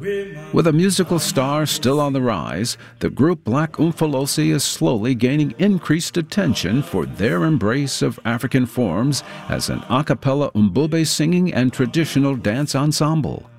With a musical star still on the rise, the group Black Umfolosi is slowly gaining increased attention for their embrace of African forms as an a cappella Mbube singing and traditional dance ensemble.